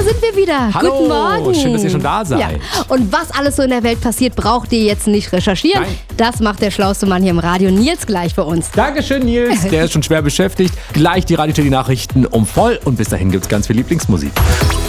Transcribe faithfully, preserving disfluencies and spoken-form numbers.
sind wir wieder. Hallo, Guten Morgen. Schön, dass ihr schon da seid. Ja. Und was alles so in der Welt passiert, braucht ihr jetzt nicht recherchieren. Nein. Das macht der schlauste Mann hier im Radio, Nils, gleich für uns. Dankeschön, Nils. Der ist schon schwer beschäftigt. Gleich die Radio-T V-Nachrichten um voll. Und bis dahin gibt's ganz viel Lieblingsmusik.